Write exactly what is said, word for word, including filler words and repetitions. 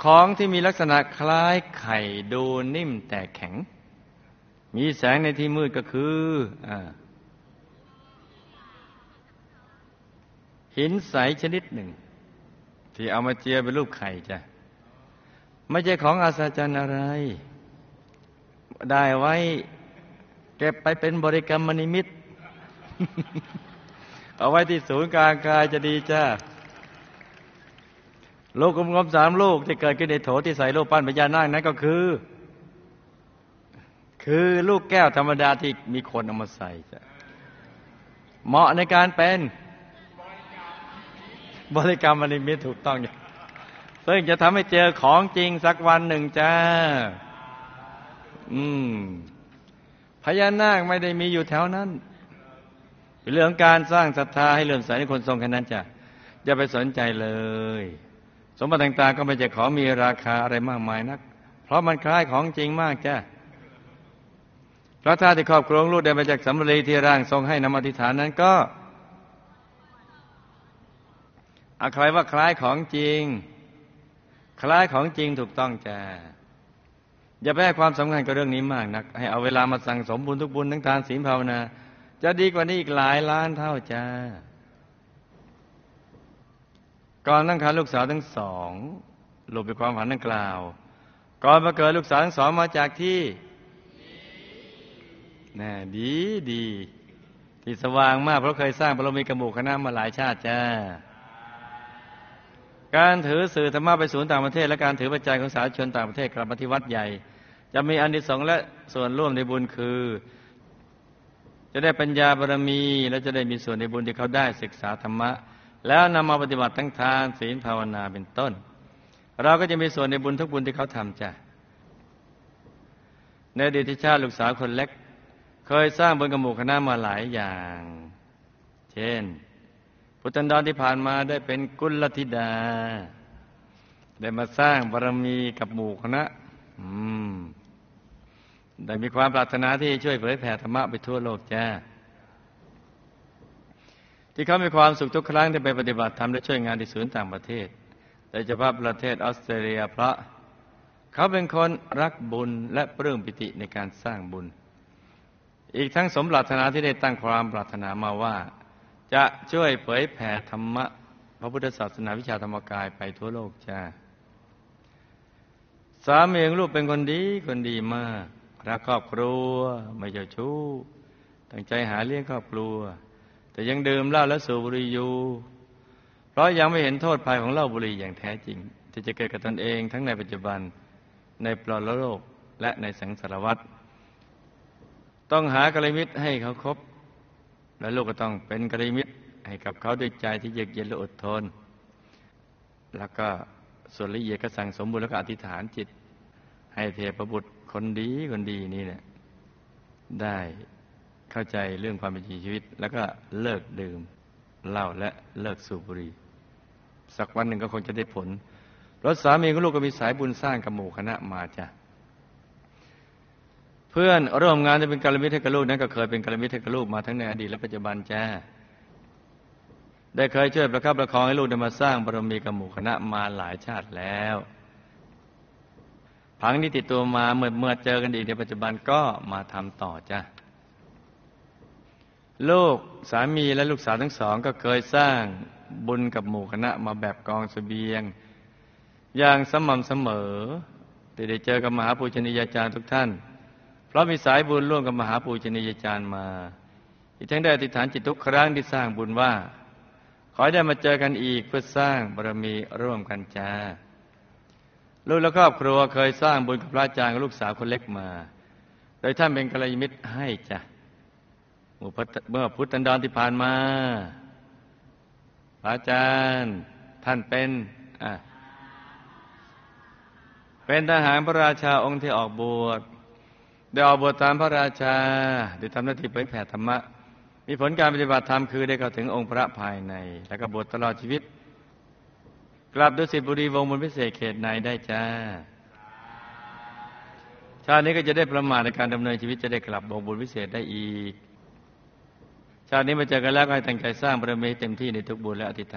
ของที่มีลักษณะคล้ายไข่ดูนิ่มแต่แข็งมีแสงในที่มืดก็คืออ่าหินใสชนิดหนึ่งที่เอามาเจียเป็นรูปไข่จ้ะไม่ใช่ของอัศจรรย์อะไรได้ไว้เก็บไปเป็นบริกรรมนิมิต เอาไว้ที่ศูนย์กลางกายจะดีจ้าลูกกลมๆสามลูกที่เกิดขึ้นในโถที่ใส่รูปปั้นพญานาคนั้นก็คือคือลูกแก้วธรรมดาที่มีคนเอามาใส่จ้ะเหมาะในการเป็นบริกรรมนิมิตถูกต้องอย่างซึ่งจะทำให้เจอของจริงสักวันหนึ่งจ้าอืมพญานาคไม่ได้มีอยู่แถวนั้นเป็นเรื่องการสร้างศรัทธาให้เลื่อมใสในคนทรงแค่นั้นจ้ะอย่าไปสนใจเลยสมบัติต่างๆก็ไม่ใช่ของมีราคาอะไรมากมายนักเพราะมันคล้ายของจริงมากจ้ะพระธาตุที่ครอบครองลูกได้มาจากสำลีที่ร่างทรงให้นำอธิษฐานนั้นก็อาใครว่าคล้ายของจริงคล้ายของจริงถูกต้องจ้ะอย่าไปให้ความสำคัญกับเรื่องนี้มากนักให้เอาเวลามาสั่งสมบุญทุกบุญทั้งทานศีลภาวนาจะดีกว่านี้อีกหลายล้านเท่าจ้าก่อนตั้งครรภ์ลูกสาวทั้งสองลูกเป็นความฝันดังกล่าวก่อนมาเกิดลูกสาวทั้งสองมาจากที่น่าดีดีที่สว่างมากเพราะเคยสร้างบารมีกระหมู่คณะมาหลายชาติจ้าการถือสื่อธรรมะไปสู่ต่างประเทศและการถือปัจจัยของสาธุชนต่างประเทศกลับมาที่วัดใหญ่จะมีอานิสงส์และส่วนร่วมในบุญคือจะได้ปัญญาบารมีและจะได้มีส่วนในบุญที่เขาได้ศึกษาธรรมะแล้วนำมาปฏิบัติทั้งทานศีลภาวนาเป็นต้นเราก็จะมีส่วนในบุญทุกบุญที่เขาทำจ้ะในอดีตชาติลูกสาวคนเล็กเคยสร้างบุญกับหมู่คณะมาหลายอย่างเช่นพุทธันดรที่ผ่านมาได้เป็นกุลธิดาได้มาสร้างบารมีกับหมู่คณะอืมได้มีความปรารถนาที่ช่วยเผยแผ่ธรรมะไปทั่วโลกจ้าที่เขามีความสุขทุกครั้งที่ไปปฏิบัติธรรมและช่วยงานที่ศูนย์ต่างประเทศโดยเฉพาะประเทศออสเตรเลียเพราะเขาเป็นคนรักบุญและปลื้มปิติในการสร้างบุญอีกทั้งสมปรารถนาที่ได้ตั้งความปรารถนามาว่าจะช่วยเผยแผ่ธรรมะพระพุทธศาสนาวิชาธรรมกายไปทั่วโลกจ้าสามีของลูกเป็นคนดีคนดีมากรักครอบครัวไม่เจ้าชู้ตั้งใจหาเลี้ยงครอบครัวแต่ยังดื่มเหล้าและสูบบุหรี่อยู่เพราะยังไม่เห็นโทษภัยของเหล้าบุหรี่อย่างแท้จริงที่จะเกิดกับตนเองทั้งในปัจจุบันในปรโลกและในสังสารวัฏต้องหากัลยาณมิตรให้เขาคบและลูกก็ต้องเป็นกัลยาณมิตรให้กับเขาด้วยใจที่เยือกเย็นและอดทนแล้วก็ส่วนละเอียดก็สั่งสมบุญแล้วก็อธิษฐานจิตให้เทพบุตรคนดีคนดีนี่เนี่ยได้เข้าใจเรื่องความเป็นจริงชีวิตแล้วก็เลิกดื่มเหล้าและเลิกสูบบุหรี่สักวันหนึ่งก็คงจะได้ผลเพราะสามีของลูกก็มีสายบุญสร้างกับหมู่คณะมาจ้ะเพื่อนร่วมงานที่เป็นกัลยาณมิตรให้กับลูกนั้นก็เคยเป็นกัลยาณมิตรให้กับลูกมาทั้งในอดีตและปัจจุบันจ้าได้เคยช่วยประคับประคองให้ลูกได้มาสร้างบารมีกับหมู่คณะมาหลายชาติแล้วผังนี้ติดตัวมาเมื่อเมื่อเจอกันอีกในปัจจุบันก็มาทำต่อจ้ะลูกสามีและลูกสาวทั้งสองก็เคยสร้างบุญกับหมู่คณะมาแบบกองเสบียงอย่างสม่ำเสมอที่ได้เจอกับมหาปูชนียาจารย์ทุกท่านเพราะมีสายบุญร่วมกับมหาปูชนียาจารย์มาอีกทั้งได้อธิษฐานจิตทุกครั้งที่สร้างบุญว่าขอให้ได้มาเจอกันอีกเพื่อสร้างบารมีร่วมกันจ้าลูกและครอบครัวเคยสร้างบุญกับพระอาจารย์กับลูกสาวคนเล็กมาโดยท่านเป็นกัลยาณมิตรให้จ้ะเมื่อพุทธันดรที่ผ่านมาพระอาจารย์ท่านเป็นอ่ะเป็นทหารพระราชาองค์ที่ออกบวชได้ออกบวชตามพระราชาได้ทำหน้าที่เผยแผ่ธรรมะมีผลการปฏิบัติธรรมคือได้เข้าถึงองค์พระภายในและก็บวชตลอดชีวิตกลับดุสิตบุรีวงศ์บุญพิเศษเขตในได้จ้าชาตินี้ก็จะได้ประมาทในการดำเนินชีวิตจะได้กลับวงศ์บุญพิเศษได้อีกชาตินี้มาเจอกันแล้วก็ให้ตั้งใจสร้างบารมีเต็มที่ในทุกบุญและอธิษฐาน